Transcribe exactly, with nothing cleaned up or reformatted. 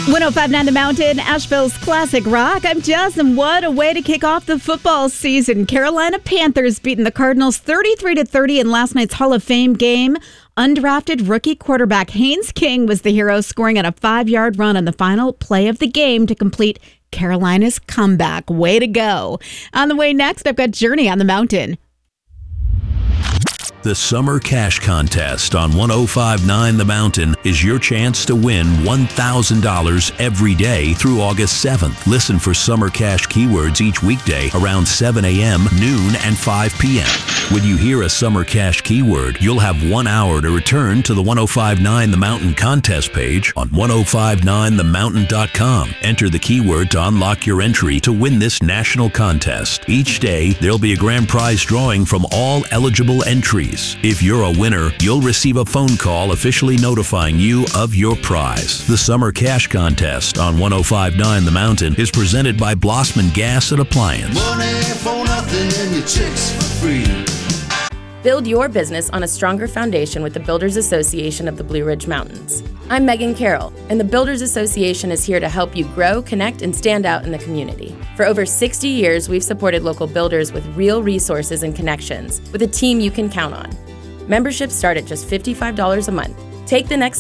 one oh five point nine The Mountain, Asheville's classic rock. I'm Jess, and what a way to kick off the football season. Carolina Panthers beating the Cardinals thirty-three to thirty in last night's Hall of Fame game. Undrafted rookie quarterback Haynes King was the hero, scoring on a five-yard run on the final play of the game to complete Carolina's comeback. Way to go. On the way next, I've got Journey on the Mountain. The Summer Cash Contest on one oh five point nine The Mountain is your chance to win one thousand dollars every day through August seventh. Listen for Summer Cash keywords each weekday around seven a.m., noon, and five p.m. When you hear a Summer Cash keyword, you'll have one hour to return to the one oh five point nine The Mountain contest page on ten fifty-nine the mountain dot com. Enter the keyword to unlock your entry to win this national contest. Each day, there'll be a grand prize drawing from all eligible entries. If you're a winner, you'll receive a phone call officially notifying you of your prize. The Summer Cash Contest on ten fifty-nine The Mountain is presented by Blossman Gas and Appliance. Money for nothing and your chicks for free. Build your business on a stronger foundation with the Builders Association of the Blue Ridge Mountains. I'm Megan Carroll, and the Builders Association is here to help you grow, connect, and stand out in the community. For over sixty years, we've supported local builders with real resources and connections, with a team you can count on. Memberships start at just fifty-five dollars a month. Take the next